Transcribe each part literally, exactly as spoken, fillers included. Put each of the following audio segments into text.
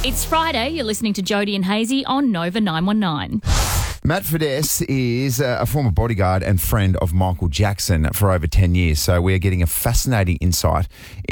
It's Friday. You're listening to Jody and Hazy on Nova nine one nine. Matt Fidesz is a former bodyguard and friend of Michael Jackson for over ten years. So we're getting a fascinating insight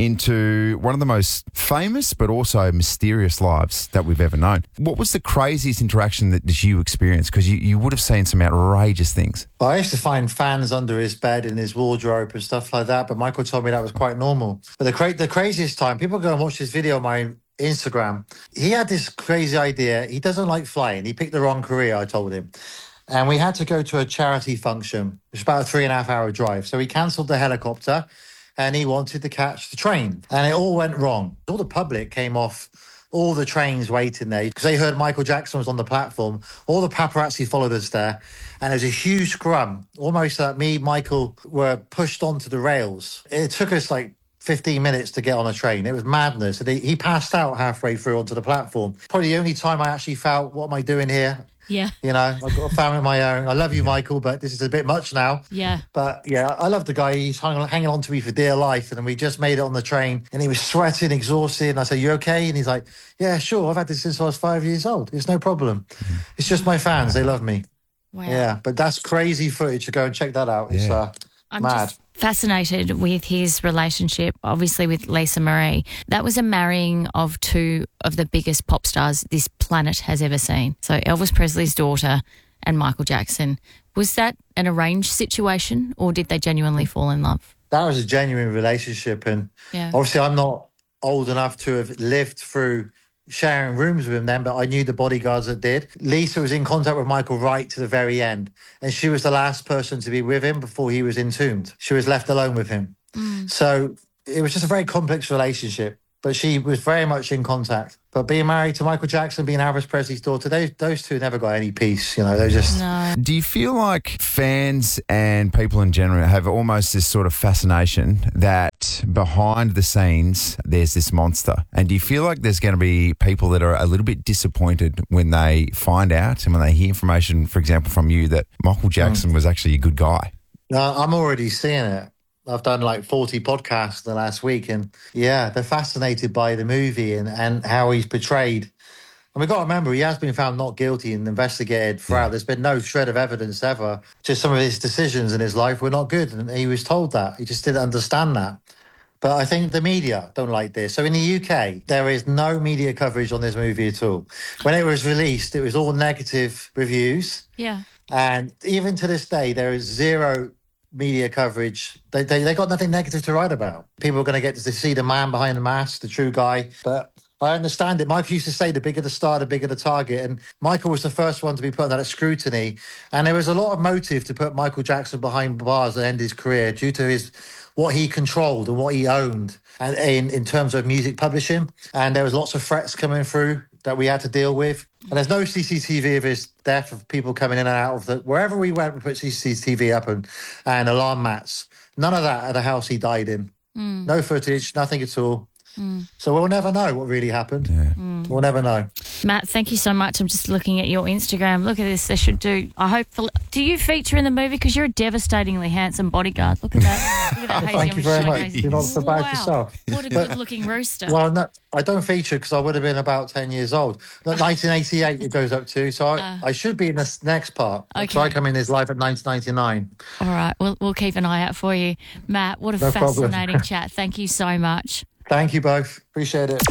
into one of the most famous but also mysterious lives that we've ever known. What was the craziest interaction that you experienced? Because you, you would have seen some outrageous things. Well, I used to find fans under his bed in his wardrobe and stuff like that, but Michael told me that was quite normal. But the, cra- the craziest time, people go and watch this video on my Instagram. He had this crazy idea. He doesn't like flying. He picked the wrong career, I told him. And we had to go to a charity function. It was about a three and a half hour drive. So he cancelled the helicopter and he wanted to catch the train. And it all went wrong. All the public came off all the trains waiting there because they heard Michael Jackson was on the platform. All the paparazzi followed us there. And there was a huge scrum. Almost like me, Michael, were pushed onto the rails. It took us like fifteen minutes to get on a train. It was madness. And he, he passed out halfway through onto the platform. Probably the only time I actually felt, what am I doing here? Yeah. You know, I've got a family of my own. I love you, Michael, but this is a bit much now. Yeah. But yeah, I love the guy. He's hung, hanging on to me for dear life. And we just made it on the train and he was sweating, exhausted. And I said, you okay? And he's like, yeah, sure. I've had this since I was five years old. It's no problem. It's just my fans. They love me. Wow. Yeah. But that's crazy footage. So go and check that out. It's Yeah. uh, I'm mad. just fascinated with his relationship, obviously with Lisa Marie. That was a marrying of two of the biggest pop stars this planet has ever seen. So Elvis Presley's daughter and Michael Jackson. Was that an arranged situation or did they genuinely fall in love? That was a genuine relationship. And Yeah. obviously I'm not old enough to have lived through sharing rooms with him then, but I knew the bodyguards that did. Lisa was in contact with Michael right to the very end, and she was the last person to be with him before he was entombed. She was left alone with him. Mm. So it was just a very complex relationship, but she was very much in contact. But being married to Michael Jackson, being Elvis Presley's daughter, those, those two never got any peace. You know, they're just... No. Do you feel like fans and people in general have almost this sort of fascination that behind the scenes there's this monster? And do you feel like there's going to be people that are a little bit disappointed when they find out and when they hear information, for example, from you that Michael Jackson mm. was actually a good guy? No, I'm already seeing it. I've done like forty podcasts the last week and yeah, they're fascinated by the movie and, and how he's portrayed. And we've got to remember, he has been found not guilty and investigated throughout. Yeah. There's been no shred of evidence ever. Just some of his decisions in his life were not good. And he was told that. He just didn't understand that. But I think the media don't like this. So in the U K, there is no media coverage on this movie at all. When it was released, it was all negative reviews. Yeah. And even to this day, there is zero media coverage. They, they they got nothing negative to write about. People are going to get to see the man behind the mask, the true guy. But I understand it. Michael used to say the bigger the star, the bigger the target. And Michael was the first one to be put under scrutiny. And there was a lot of motive to put Michael Jackson behind bars and end his career due to his what he controlled and what he owned and in, in terms of music publishing. And there was lots of threats coming through that we had to deal with. And there's no C C T V of his death, of people coming in and out of the... Wherever we went, we put C C T V up and, and alarm mats. None of that at the house he died in. Mm. No footage, nothing at all. Mm. So we'll never know what really happened. Yeah. Mm. We'll never know. Matt, thank you so much. I'm just looking at your Instagram. Look at this. They should do... I hope... Do you feature in the movie? Because you're a devastatingly handsome bodyguard. Look at that. Look at that. Well, thank you very much. You're not so bad wow. yourself. What a good-looking rooster. Well, no, I don't feature because I would have been about ten years old. nineteen eighty-eight it goes up to, so I, uh, I should be in this next part. Okay. So I come in this live at nineteen ninety-nine. All right. We'll, we'll keep an eye out for you. Matt, what a no fascinating chat. Thank you so much. Thank you both. Appreciate it.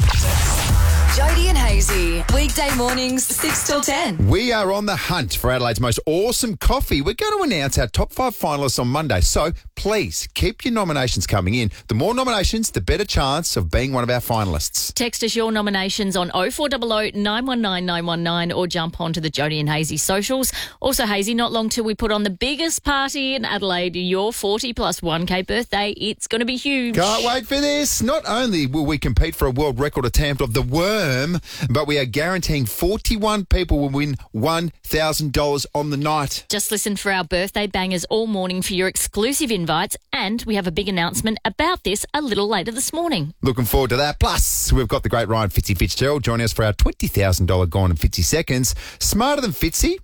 Jody and Hazy, weekday mornings, six till ten. We are on the hunt for Adelaide's most awesome coffee. We're going to announce our top five finalists on Monday, so please keep your nominations coming in. The more nominations, the better chance of being one of our finalists. Text us your nominations on oh four hundred, nine one nine, nine one nine or jump onto the Jody and Hazy socials. Also, Hazy, not long till we put on the biggest party in Adelaide, your forty plus one K birthday. It's going to be huge. Can't wait for this. Not only will we compete for a world record attempt of the worm, but we are guaranteeing forty-one people will win one thousand dollars on the night. Just listen for our birthday bangers all morning for your exclusive invites, and we have a big announcement about this a little later this morning. Looking forward to that. Plus, we've got the great Ryan Fitzy Fitzgerald joining us for our twenty thousand dollars Gone in fifty seconds. Smarter than Fitzy,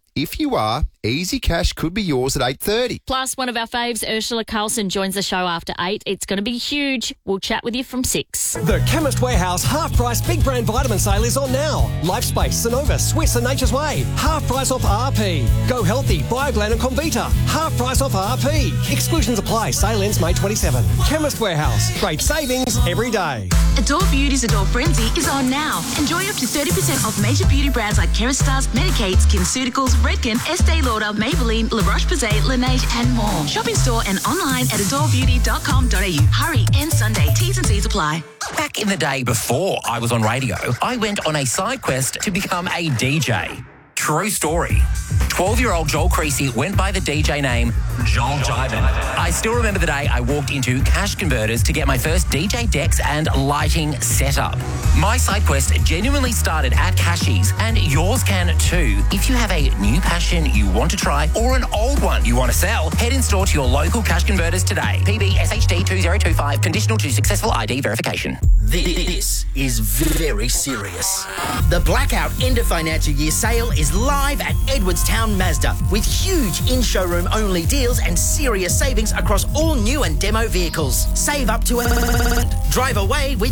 If you are, Easy Cash could be yours at eight thirty. Plus, one of our faves, Ursula Carlson, joins the show after eight. It's going to be huge. We'll chat with you from six. The Chemist Warehouse half-price big brand vitamin sale is on now. Lifespace, Sonova, Swiss and Nature's Way. Half price off R P. Go Healthy, Bioglan and Comvita. Half price off R P. Exclusions apply. Sale ends May twenty-seventh. Chemist Warehouse. Great savings every day. Adore Beauty's Adore Frenzy is on now. Enjoy up to thirty percent off major beauty brands like Kerastase, Medicaid, SkinCeuticals, Redken, Estee Lauder, Maybelline, La Roche-Posay, Laneige and more. Shop in store and online at adore beauty dot com dot a u. Hurry, end Sunday. T's and C's apply. Back in the day before I was on radio, I went on a side quest to become a D J. True story. twelve-year-old Joel Creasy went by the D J name Joel Jivin. I still remember the day I walked into Cash Converters to get my first D J decks and lighting setup. My side quest genuinely started at Cashies, and yours can too. If you have a new passion you want to try or an old one you want to sell, head in store to your local Cash Converters today. P B S H D two zero two five, conditional to successful I D verification. This is very serious. The Blackout End of Financial Year sale is live at Edwardstown Mazda with huge in-showroom only deals and serious savings across all new and demo vehicles. Save up to a... Drive away with...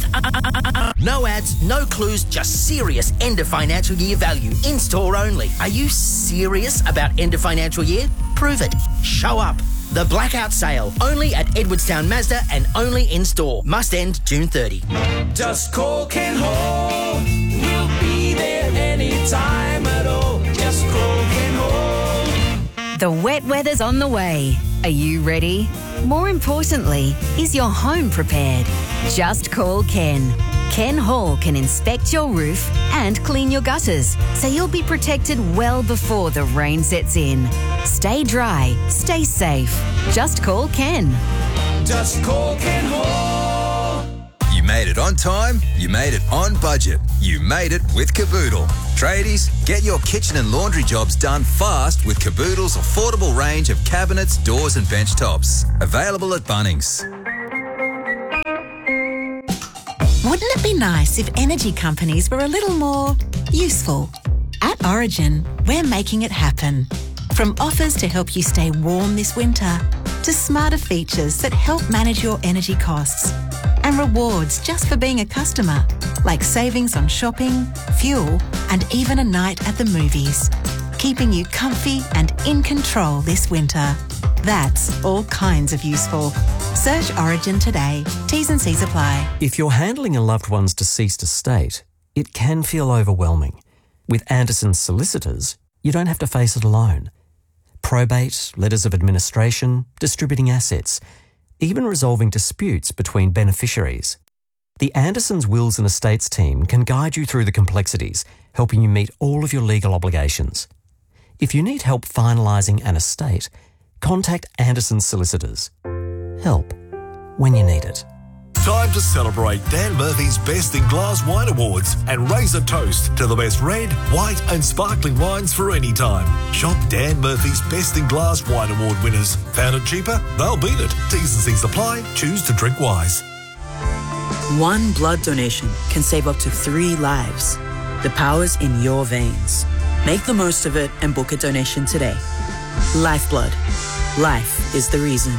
No ads, no clues, just serious end of financial year value. In-store only. Are you serious about end of financial year? Prove it. Show up. The Blackout Sale, only at Edwardstown Mazda and only in-store. Must end June thirtieth. Just call Ken Hall. We'll be there anytime at all. Just call Ken Hall. The wet weather's on the way. Are you ready? More importantly, is your home prepared? Just call Ken. Ken Hall can inspect your roof and clean your gutters, so you'll be protected well before the rain sets in. Stay dry, stay safe. Just call Ken. Just call Ken Hall. You made it on time, you made it on budget, you made it with Caboodle. Tradies, get your kitchen and laundry jobs done fast with Caboodle's affordable range of cabinets, doors and bench tops. Available at Bunnings. Wouldn't it be nice if energy companies were a little more useful? At Origin, we're making it happen. From offers to help you stay warm this winter, to smarter features that help manage your energy costs, and rewards just for being a customer, like savings on shopping, fuel, and even a night at the movies, keeping you comfy and in control this winter. That's all kinds of useful. Search Origin today. T's and C's apply. If you're handling a loved one's deceased estate, it can feel overwhelming. With Anderson's solicitors, you don't have to face it alone. Probate, letters of administration, distributing assets, even resolving disputes between beneficiaries. The Anderson's Wills and Estates team can guide you through the complexities, helping you meet all of your legal obligations. If you need help finalising an estate, contact Anderson's solicitors. Help when you need it. Time to celebrate Dan Murphy's Best in Glass Wine Awards and raise a toast to the best red, white and sparkling wines for any time. Shop Dan Murphy's Best in Glass Wine Award winners. Found it cheaper? They'll beat it. T's and C's apply. Choose to drink wise. One blood donation can save up to three lives. The power's in your veins. Make the most of it and book a donation today. Lifeblood. Life is the reason.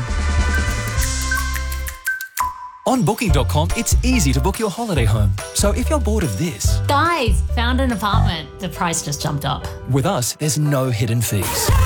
On booking dot com, it's easy to book your holiday home. So if you're bored of this... Guys, found an apartment. The price just jumped up. With us, there's no hidden fees.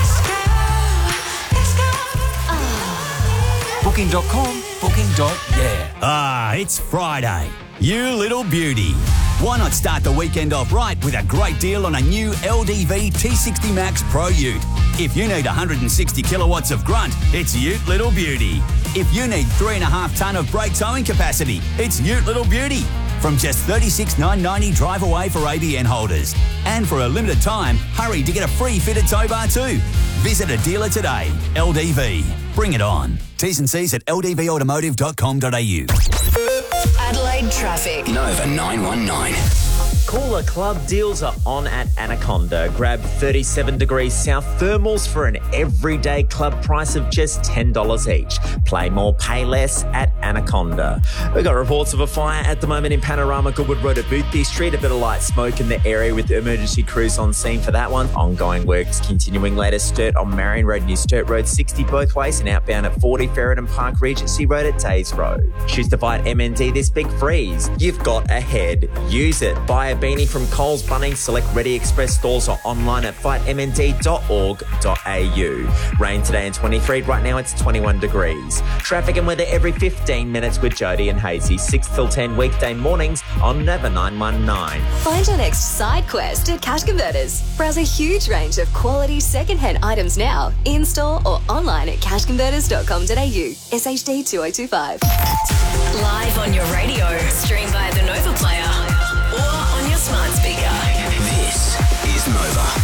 booking dot com, booking. Yeah. Ah, it's Friday. You little beauty. Why not start the weekend off right with a great deal on a new L D V T sixty Max Pro Ute? If you need one hundred sixty kilowatts of grunt, it's Ute Little Beauty. If you need three and a half tonne of brake towing capacity, it's Ute Little Beauty. From just thirty-six thousand nine hundred ninety drive away for A B N holders. And for a limited time, hurry to get a free fitted tow bar too. Visit a dealer today. L D V. Bring it on. T's and C's at l d v automotive dot com dot a u. Adelaide traffic. Nova nine one nine. Cooler club deals are on at Anaconda. Grab thirty-seven degrees South thermals for an everyday club price of just ten dollars each. Play more, pay less at Anaconda. Anaconda. We've got reports of a fire at the moment in Panorama Goodwood Road at Boothby Street. A bit of light smoke in the area with the emergency crews on scene for that one. Ongoing works continuing later. Sturt on Marion Road, New Sturt Road, sixty both ways, and outbound at forty Ferreton Park, Regency Road at Days Road. Choose to fight M N D this big freeze. You've got a head. Use it. Buy a beanie from Coles, Bunnings, select Ready Express stores or online at fight m n d dot org dot a u. Rain today in twenty-three. Right now it's twenty-one degrees. Traffic and weather every fifteen minutes with Jody and Hazy. six till ten weekday mornings on Nova nine one nine. Find your next side quest at Cash Converters. Browse a huge range of quality second-hand items now, in-store or online at cash converters dot com dot a u. S H D two oh two five. Live on your radio, stream via the Nova Player or on your smart speaker. This is Nova.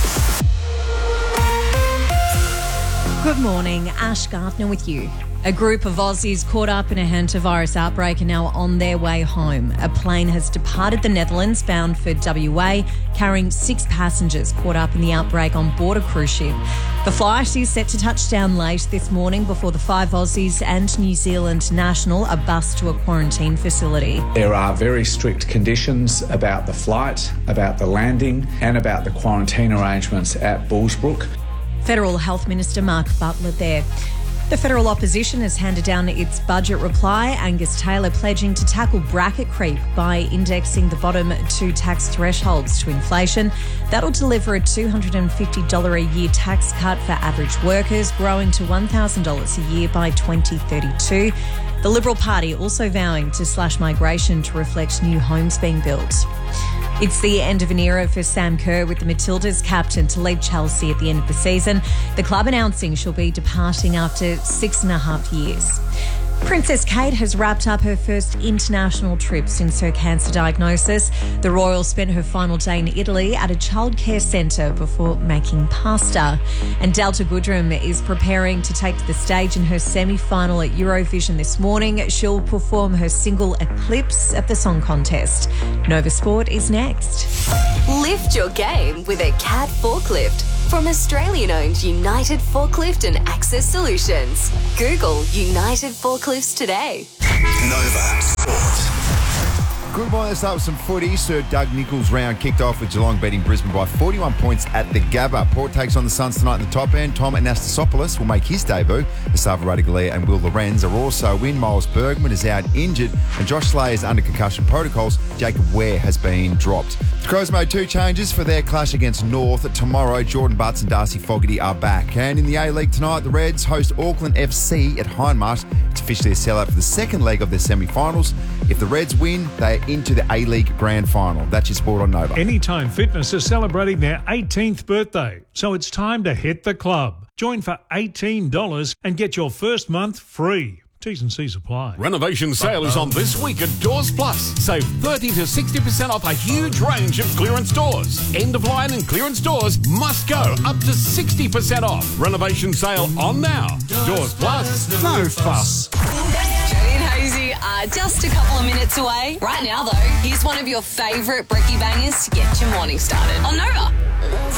Good morning, Ash Gardner with you. A group of Aussies caught up in a hantavirus outbreak are now on their way home. A plane has departed the Netherlands bound for W A, carrying six passengers caught up in the outbreak on board a cruise ship. The flight is set to touch down late this morning before the five Aussies and New Zealand national are bussed to a quarantine facility. There are very strict conditions about the flight, about the landing and about the quarantine arrangements at Bullsbrook. Federal Health Minister Mark Butler there. The federal opposition has handed down its budget reply, Angus Taylor pledging to tackle bracket creep by indexing the bottom two tax thresholds to inflation. That'll deliver a two hundred fifty dollars a year tax cut for average workers, growing to one thousand dollars a year by twenty thirty-two. The Liberal Party also vowing to slash migration to reflect new homes being built. It's the end of an era for Sam Kerr, with the Matildas captain to lead Chelsea at the end of the season. The club announcing she'll be departing after six and a half years. Princess Kate has wrapped up her first international trip since her cancer diagnosis. The royal spent her final day in Italy at a childcare centre before making pasta. And Delta Goodrem is preparing to take the stage in her semi-final at Eurovision this morning. She'll perform her single Eclipse at the song contest. Nova Sport is next. Lift your game with a Cat forklift from Australian-owned United Forklift and Access Solutions. Google United Forklifts today. Nova Sport. Good morning. Let's start with some footy. Sir Doug Nicholls' round kicked off with Geelong beating Brisbane by forty-one points at the Gabba. Port takes on the Suns tonight in the top end. Tom Anastasopoulos will make his debut. Gustavo Radigalia and Will Lorenz are also in. Miles Bergman is out injured and Josh Slayer is under concussion protocols. Jacob Ware has been dropped. The Crows made two changes for their clash against North. Tomorrow, Jordan Butts and Darcy Fogarty are back. And in the A-League tonight, the Reds host Auckland F C at Hindmarsh. It's officially a sellout for the second leg of their semi-finals. If the Reds win, they are into the A-League Grand Final. That's your sport on Nova. Anytime Fitness is celebrating their eighteenth birthday, so it's time to hit the club. Join for eighteen dollars and get your first month free. T's and C's apply. Renovation sale is on this week at Doors Plus. Save thirty to sixty percent off a huge range of clearance doors. End of line and clearance doors must go up to sixty percent off. Renovation sale on now. Doors Plus, no fuss. Jody and Hazy are just a couple of minutes away. Right now, though, here's one of your favourite brekkie bangers to get your morning started on Nova.